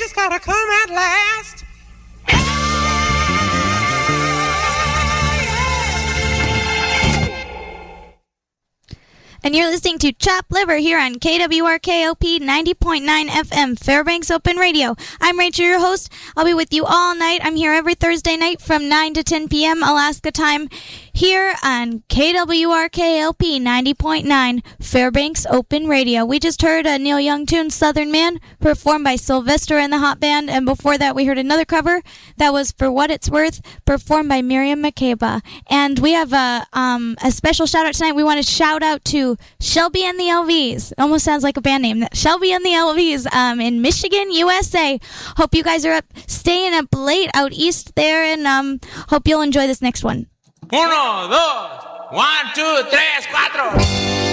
has gotta come at last. And you're listening to Chop Liver here on KWRKOP 90.9 FM, Fairbanks Open Radio. I'm Rachel, your host. I'll be with you all night. I'm here every Thursday night from 9 to 10 p.m. Alaska time here on KWRKLP 90.9 Fairbanks Open Radio. We just heard a Neil Young tune, Southern Man, performed by Sylvester and the Hot Band. And before that, we heard another cover that was For What It's Worth, performed by Miriam Makeba. And we have a special shout out tonight. We want to shout out to Shelby and the LVs. Almost sounds like a band name. Shelby and the LVs in Michigan, USA. Hope you guys are staying up late out east there, and hope you'll enjoy this next one. 1, 2, 1, 2, 3, 4.